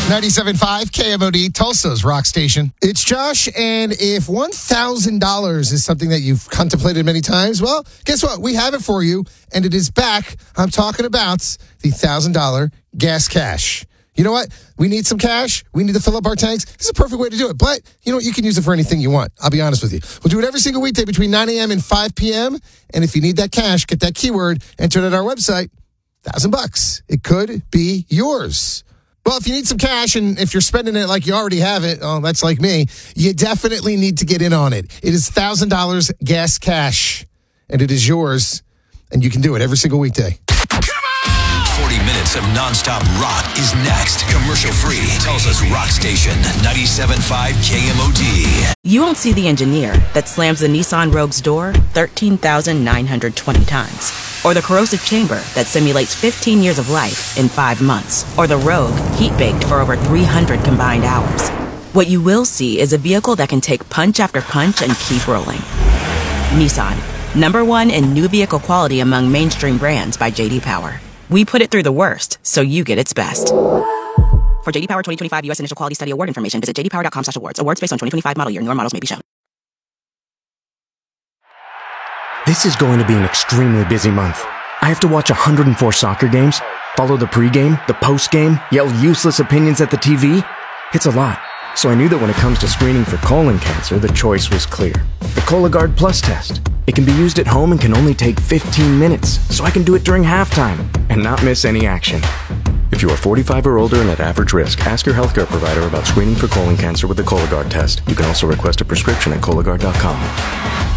97.5 KMOD, Tulsa's rock station. It's Josh, and if $1,000 is something that you've contemplated many times, well, guess what? We have it for you, and it is back. I'm talking about the $1,000 gas cash. You know what? We need some cash. We need to fill up our tanks. This is a perfect way to do it. But you know what? You can use it for anything you want. I'll be honest with you. We'll do it every single weekday between 9 a.m. and 5 p.m. And if you need that cash, get that keyword, enter it at our website. $1,000. It could be yours. Well, if you need some cash and if you're spending it like you already have it, oh, that's like me, you definitely need to get in on it. It is $1,000 gas cash, and it is yours, and you can do it every single weekday. 40 minutes of nonstop rock is next. Commercial free. Tulsa's rock station, 97.5 KMOD. You won't see the engineer that slams the Nissan Rogue's door 13,920 times. Or the corrosive chamber that simulates 15 years of life in 5 months. Or the Rogue heat-baked for over 300 combined hours. What you will see is a vehicle that can take punch after punch and keep rolling. Nissan, #1 in new vehicle quality among mainstream brands by J.D. Power. We put it through the worst, so you get its best. For J.D. Power 2025 U.S. Initial Quality Study Award information, visit jdpower.com/awards. Awards based on 2025 model year. Newer models may be shown. This is going to be an extremely busy month. I have to watch 104 soccer games, follow the pregame, the postgame, yell useless opinions at the TV. It's a lot. So I knew that when it comes to screening for colon cancer, the choice was clear. The Cologuard Plus test. It can be used at home and can only take 15 minutes, so I can do it during halftime and not miss any action. If you are 45 or older and at average risk, ask your healthcare provider about screening for colon cancer with the Cologuard test. You can also request a prescription at Cologuard.com.